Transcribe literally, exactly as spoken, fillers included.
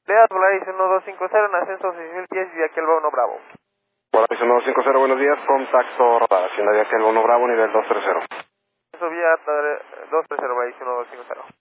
Veas Volaris uno dos cinco cero en ascenso seis mil pies y aquí el uno Bravo. Volaris uno dos cinco cero, buenos días, contacto radar, hacienda de aquí el uno Bravo, nivel dos tres cero. Subía dos tres cero Volaris uno dos cinco cero.